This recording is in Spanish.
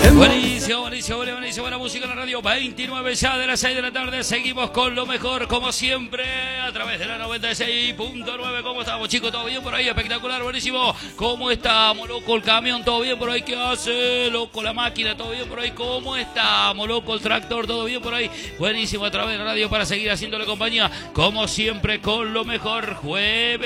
Buenísimo, buenísimo, buenísimo. Buena música en la radio. 29 ya de las 6 de la tarde. Seguimos con lo mejor, como siempre, a través de la 96.9. ¿Cómo estamos, chicos? ¿Todo bien por ahí? Espectacular, buenísimo. ¿Cómo estamos, loco? El camión, ¿todo bien por ahí? ¿Qué hace, loco? La máquina, ¿todo bien por ahí? ¿Cómo estamos, loco? El tractor, ¿todo bien por ahí? Buenísimo, a través de la radio para seguir haciéndole compañía, como siempre, con lo mejor. Jueves